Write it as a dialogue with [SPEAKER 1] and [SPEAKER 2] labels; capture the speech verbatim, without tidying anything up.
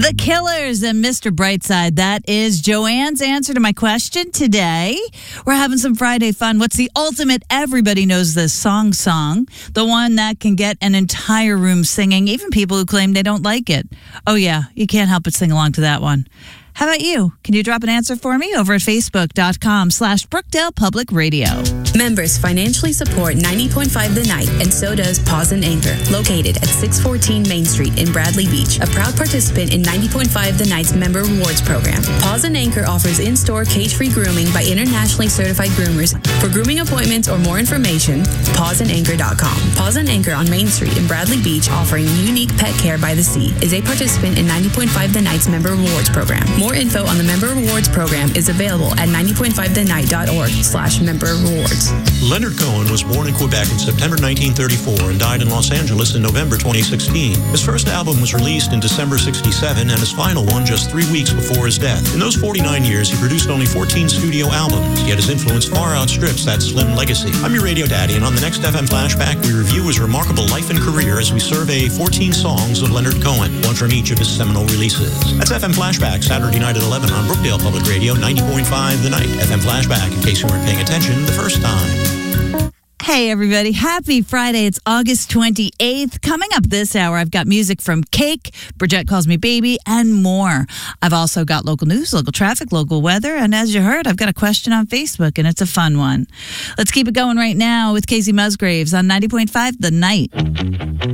[SPEAKER 1] The Killers and Mister Brightside. That is Joanne's answer to my question today. We're having some Friday fun. What's the ultimate everybody knows this song song? The one that can get an entire room singing, even people who claim they don't like it. Oh yeah, you can't help but sing along to that one. How about you? Can you drop an answer for me over at facebook.com slash Brookdale Public Radio.
[SPEAKER 2] Members financially support ninety point five The Night, and so does Paws and Anchor, located at six fourteen Main Street in Bradley Beach, a proud participant in ninety point five The Night's member rewards program. Paws and Anchor offers in-store cage-free grooming by internationally certified groomers. For grooming appointments or more information, paws and anchor dot com. Paws and Anchor on Main Street in Bradley Beach, offering unique pet care by the sea, is a participant in ninety point five The Night's member rewards program. More info on the member rewards program is available at ninety point five the night dot org slash member rewards.
[SPEAKER 3] Leonard Cohen was born in Quebec in September nineteen thirty-four and died in Los Angeles in November twenty sixteen. His first album was released in December sixty-seven and his final one just three weeks before his death. In those forty-nine years, he produced only fourteen studio albums, yet his influence far outstrips that slim legacy. I'm your radio daddy, and on the next F M Flashback, we review his remarkable life and career as we survey fourteen songs of Leonard Cohen, one from each of his seminal releases. That's F M Flashback, Saturday night at eleven on Brookdale Public Radio, ninety point five The Night. F M Flashback, in case you weren't paying attention the first time.
[SPEAKER 1] Hey, everybody. Happy Friday. It's August twenty-eighth. Coming up this hour, I've got music from Cake, Bridget Calls Me Baby, and more. I've also got local news, local traffic, local weather, and as you heard, I've got a question on Facebook, and it's a fun one. Let's keep it going right now with Casey Musgraves on ninety point five The Night.